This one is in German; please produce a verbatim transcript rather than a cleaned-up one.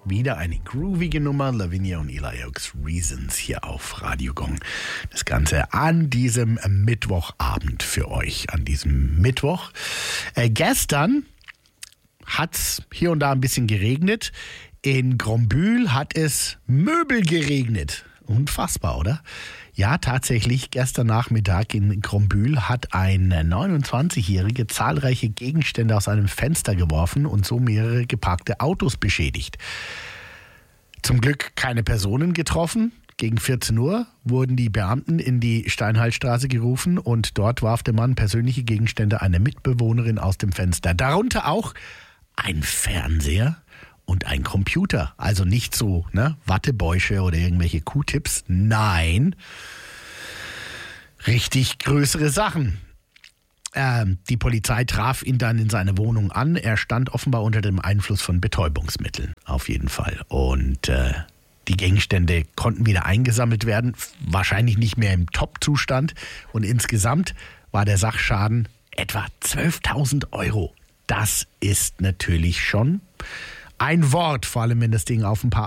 Wieder eine groovige Nummer, Lavinia und Eli Oaks, Reasons, hier auf Radio Gong. Das Ganze an diesem Mittwochabend für euch, an diesem Mittwoch. Äh, gestern hat es hier und da ein bisschen geregnet. In Grombühl hat es Möbel geregnet. Unfassbar, oder? Ja, tatsächlich, gestern Nachmittag in Grombühl hat ein neunundzwanzigjähriger zahlreiche Gegenstände aus einem Fenster geworfen und so mehrere geparkte Autos beschädigt. Zum Glück keine Personen getroffen. Gegen vierzehn Uhr wurden die Beamten in die Steinheilstraße gerufen und dort warf der Mann persönliche Gegenstände einer Mitbewohnerin aus dem Fenster. Darunter auch ein Fernseher und ein Computer. Also nicht so, ne, Wattebäusche oder irgendwelche Q-Tips. Nein, richtig größere Sachen. Ähm, die Polizei traf ihn dann in seiner Wohnung an. Er stand offenbar unter dem Einfluss von Betäubungsmitteln, auf jeden Fall. Und äh, die Gegenstände konnten wieder eingesammelt werden, wahrscheinlich nicht mehr im Top-Zustand. Und insgesamt war der Sachschaden etwa zwölftausend Euro. Das ist natürlich schon ein Wort, vor allem wenn das Ding auf ein paar